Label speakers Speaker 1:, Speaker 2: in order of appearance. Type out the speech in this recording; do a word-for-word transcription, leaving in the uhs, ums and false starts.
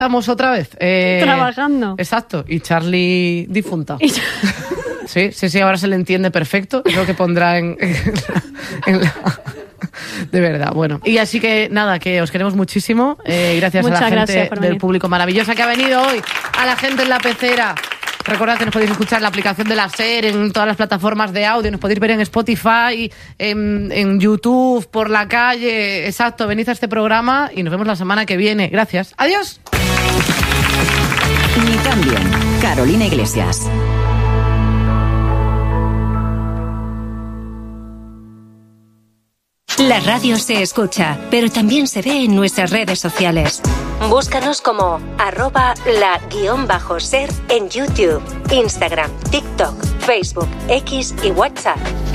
Speaker 1: Estamos otra vez. Eh,
Speaker 2: Trabajando.
Speaker 1: Exacto. Y Charlie difunta. Y... Sí, sí, sí, ahora se le entiende perfecto. Es lo que pondrá en, en, la, en la... De verdad, bueno. Y así que nada, que os queremos muchísimo. Eh, gracias
Speaker 2: Muchas
Speaker 1: a la gente
Speaker 2: del
Speaker 1: venir. Público maravillosa que ha venido hoy. A la gente en la pecera. Recordad que nos podéis escuchar en la aplicación de la SER, en todas las plataformas de audio, nos podéis ver en Spotify, en, en YouTube, por la calle. Exacto, venid a este programa y nos vemos la semana que viene. Gracias. Adiós.
Speaker 3: Ni tan bien. Carolina Iglesias.
Speaker 4: La radio se escucha, pero también se ve en nuestras redes sociales. Búscanos como arroba la guión bajo ser en YouTube, Instagram, TikTok, Facebook, X y WhatsApp.